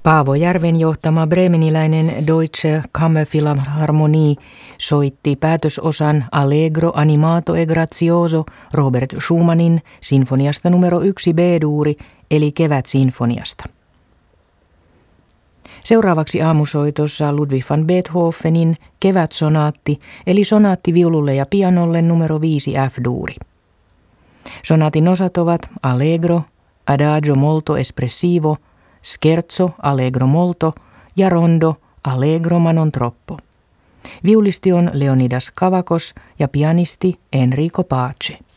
Paavo Järven johtama bremeniläinen Deutsche Kammerphilharmonie soitti päätösosan Allegro animato e grazioso Robert Schumannin sinfoniasta numero 1 B-duuri eli kevätsinfoniasta. Seuraavaksi aamusoitossa Ludwig van Beethovenin kevätsonaatti eli sonaatti viululle ja pianolle numero 5 F-duuri. Sonaatin osat ovat Allegro, Adagio molto espressivo, Scherzo allegro molto ja Rondo allegro ma non troppo. Viulisti on Leonidas Kavakos ja pianisti Enrico Pace.